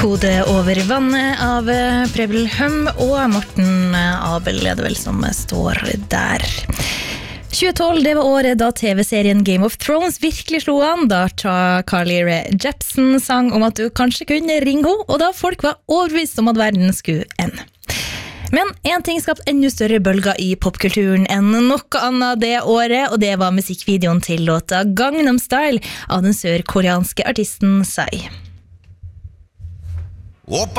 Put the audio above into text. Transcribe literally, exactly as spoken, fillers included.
Kode over vannet av Prebble Hum og Morten Abel er det vel som står der. tjue tolv, det var året da T V-serien Game of Thrones virkelig slo an, da Carly Rae Jepsen sang om at du kanskje kunne ringe henne, og da folk var overbevist om at verden skulle ende. Men en ting skapte enda større bølger i popkulturen enn noe annet det året, og det var musikkvideoen til låta Gangnam Style av den sørkoreanske artisten Psy.